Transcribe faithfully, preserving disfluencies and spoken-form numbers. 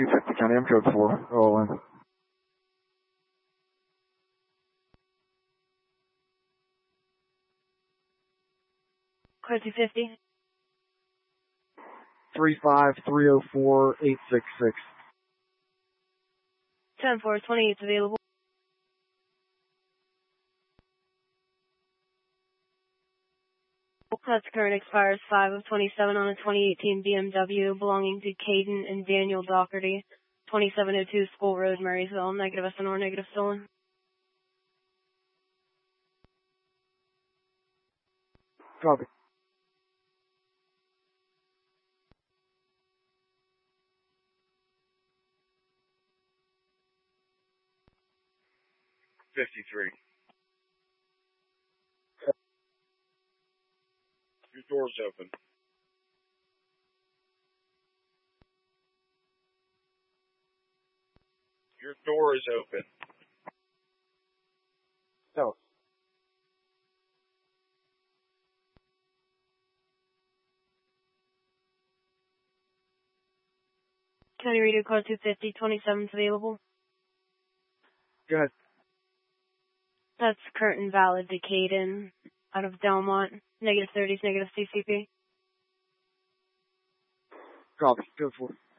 two fifty, County M code four, roll in. Code two fifty. three five three oh four eight six six. ten four twenty-eight is available. That's current, expires five of twenty-seven on a twenty eighteen B M W belonging to Caden and Daniel Doherty, twenty-seven oh two School Road, Marysville. Negative S N R, negative stolen. Copy. fifty-three. Your door's open. Your door is open. No. County Radio code two fifty, twenty-seven is available. Go ahead. That's current and valid to Caden out of Delmont. Negative thirties, negative C C P. Copy. Go for it.